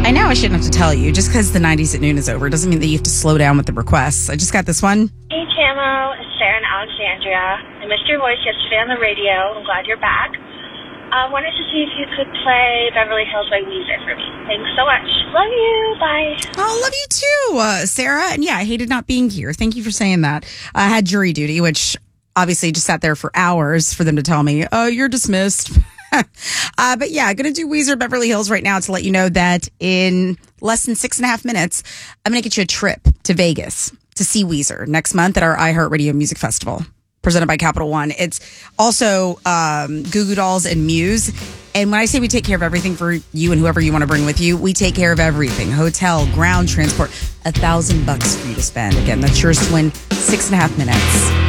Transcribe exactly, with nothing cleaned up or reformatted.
I know I shouldn't have to tell you. Just because the nineties at noon is over doesn't mean that you have to slow down with the requests. I just got this one. Hey, Tamo. It's Sarah and Alexandria. I missed your voice yesterday on the radio. I'm glad you're back. I uh, wanted to see if you could play Beverly Hills by Weezer for me. Thanks so much. Love you. Bye. Oh, love you too, uh, Sarah. And yeah, I hated not being here. Thank you for saying that. I had jury duty, which obviously just sat there for hours for them to tell me, oh, you're dismissed. uh, but yeah, going to do Weezer Beverly Hills right now to let you know that in less than six and a half minutes, I'm going to get you a trip to Vegas to see Weezer next month at our iHeartRadio Music Festival, presented by Capital One. It's also um, Goo Goo Dolls and Muse. And when I say we take care of everything for you and whoever you want to bring with you, we take care of everything. Hotel, ground transport, a thousand bucks for you to spend. Again, that's yours to win six and a half minutes.